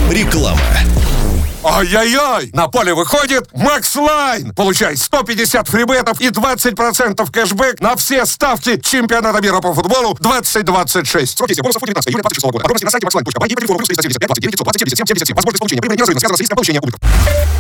Реклама. Ай-яй-яй! На поле выходит Макс Лайн! Получай 150 фрибетов и 20% кэшбэк на все ставки чемпионата мира по футболу 2026. Срок действия бонусов 19 июля 2026 года. Подробности на сайте maxline.by и по телефону +375 29 920 77 77. Возможность получения прибыли неразрывно связана с риском получения убытков.